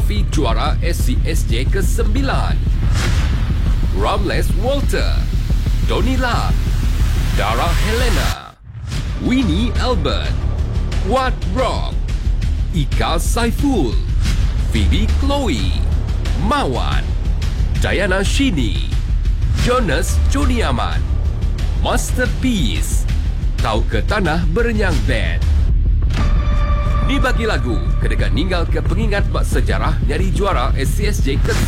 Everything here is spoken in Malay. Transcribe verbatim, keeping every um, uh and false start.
trofi juara S C S J ke sembilan. Ramles Walter, Donny Lam, Dara Helena, Winnie Albert, Wat Rock, Ika Saiful, Phoebe Chloe, Mawan, Diana Shini, Jonas Joniaman, Masterpiece, Tau ke Tanah Berenyang Band. Ni bagi lagu kedekat ninggal ke pengingat bak sejarah nyari juara S C S J ke